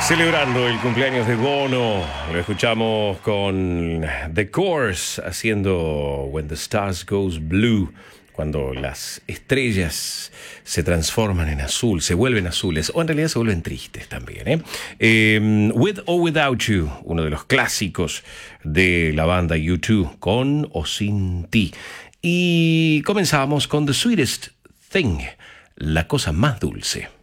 Celebrando el cumpleaños de Bono, lo escuchamos con The Course haciendo When the Stars Goes Blue, cuando las estrellas se transforman en azul, se vuelven azules, o en realidad se vuelven tristes también. With or Without You, uno de los clásicos de la banda U2, con o sin ti. Y comenzamos con The Sweetest Thing, la cosa más dulce.